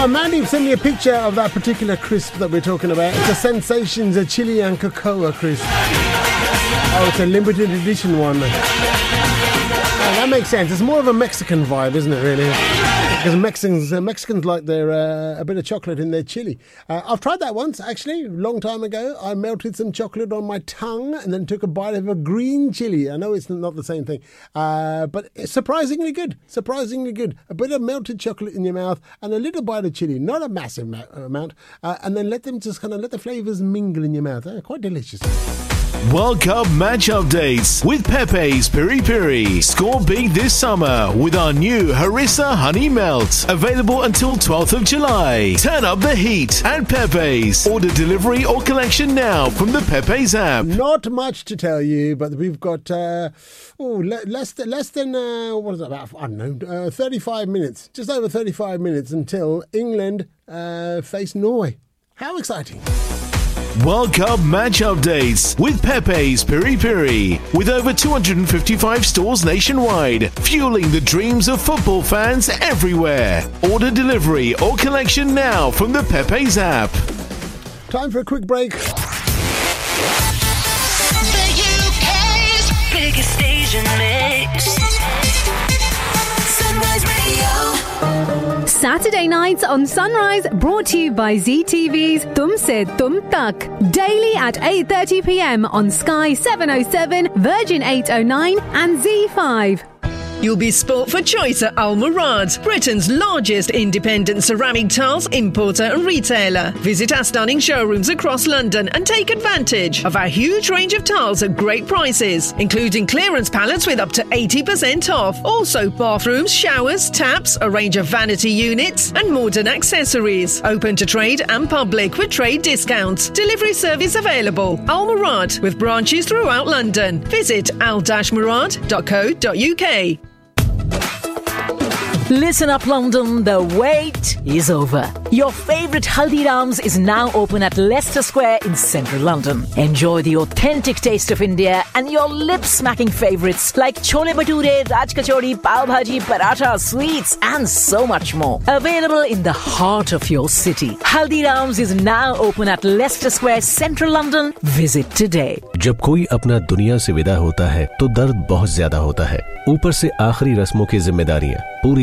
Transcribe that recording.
Mandy sent me a picture of that particular crisp that we're talking about. It's a Sensations, a chili and cocoa crisp. Oh, it's a limited edition one. That makes sense. It's more of a Mexican vibe, isn't it, really? Because Mexicans like their a bit of chocolate in their chili. I've tried that once, actually, a long time ago. I melted some chocolate on my tongue and then took a bite of a green chili. I know it's not the same thing, but it's surprisingly good. Surprisingly good. A bit of melted chocolate in your mouth and a little bite of chili, not a massive amount, and then let them just kind of let the flavours mingle in your mouth. Quite delicious. World Cup match updates with Pepe's Piri Piri. Score big this summer with our new Harissa Honey Melt. Available until 12th of July. Turn up the heat at Pepe's. Order delivery or collection now from the Pepe's app. Not much to tell you, but we've got less than what is it, about, I don't know, 35 minutes. Just over 35 minutes until England face Norway. How exciting. World Cup match updates with Pepe's Piri Piri. With over 255 stores nationwide, fueling the dreams of football fans everywhere. Order delivery or collection now from the Pepe's app. Time for a quick break. The UK's biggest station mix. Sunrise Radio. Saturday nights on Sunrise, brought to you by ZTV's Tum Se Tum Tak. Daily at 8:30 p.m. on Sky 707, Virgin 809 and Z5. You'll be sport for choice at Al Murad, Britain's largest independent ceramic tiles importer and retailer. Visit our stunning showrooms across London and take advantage of our huge range of tiles at great prices, including clearance pallets with up to 80% off. Also bathrooms, showers, taps, a range of vanity units and modern accessories. Open to trade and public with trade discounts. Delivery service available. Al Murad with branches throughout London. Visit al-murad.co.uk. Listen up, London, the wait is over. Your favourite Haldiram's is now open at Leicester Square in central London. Enjoy the authentic taste of India and your lip-smacking favourites like chole bhature, raj kachori, pav bhaji, paratha, sweets and so much more. Available in the heart of your city. Haldiram's is now open at Leicester Square, central London. Visit today. जब कोई अपना दुनिया से विदा होता है तो दर्द बहुत ज्यादा होता है, ऊपर से आखिरी रस्मों की जिम्मेदारियां पूरी